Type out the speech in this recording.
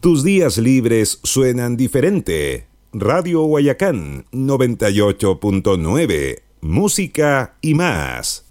Tus días libres suenan diferente. Radio Guayacán 98.9. Música y más.